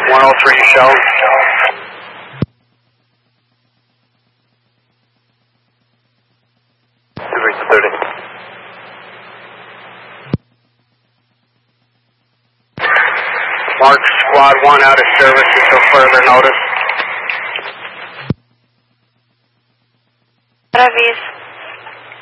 103 show. Reach the 30. Mark Squad 1 out of service until further notice. Avis.